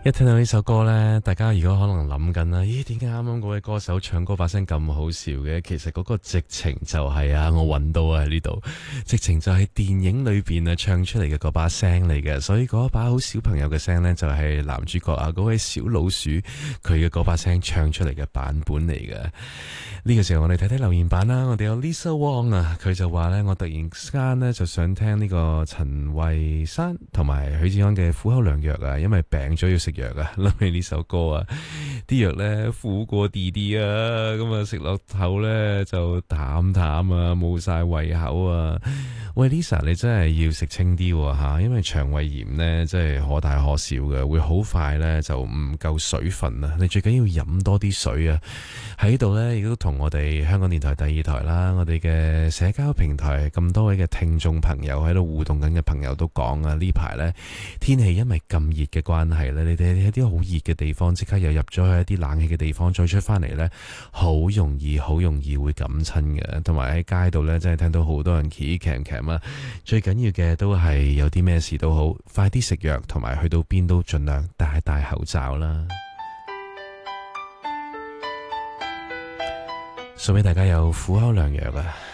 一聽到呢首歌呢，大家如果可能諗緊啦，咦，點解啱啱嗰位歌手唱歌把聲咁好笑嘅？其實嗰個直情就係我揾到喺呢度，直情就係電影裏邊唱出嚟嘅嗰把聲嚟嘅，所以嗰把好小朋友嘅聲呢，就係男主角嗰位小老鼠佢嘅嗰把聲唱出嚟嘅版本嚟嘅。呢個時候我哋睇睇留言版啦，我哋有 Lisa Wong 啊，佢就話呢，我突然間呢就想聽呢個陳慧珊同埋許志安嘅苦口良藥啊，因為病咗要食藥啊，諗起呢首歌啊，啲藥呢苦過弟弟啊，咁啊食落口呢就淡淡啊，冇晒胃口啊。喂 Lisa， 你真係要食清啲吓，因為腸胃炎呢真係可大可小嘅，會好快呢就唔夠水分啊。你最緊要飲多啲水啊。喺度呢亦都同我哋香港電台第二台啦，我哋嘅社交平台咁多位嘅聽眾朋友喺度互動緊嘅朋友都講啊，呢排呢天氣因為咁熱嘅關係呢，你哋喺啲好熱嘅地方即刻又入咗去一啲冷氣嘅地方，再出翻嚟呢，好容易會感親嘅。同埋喺街度呢，真係聽到好多人騎騎啊。最緊要嘅都係有啲咩事都好，快啲食藥，同埋去到邊都盡量戴口罩啦。送俾大家有苦口良藥啊！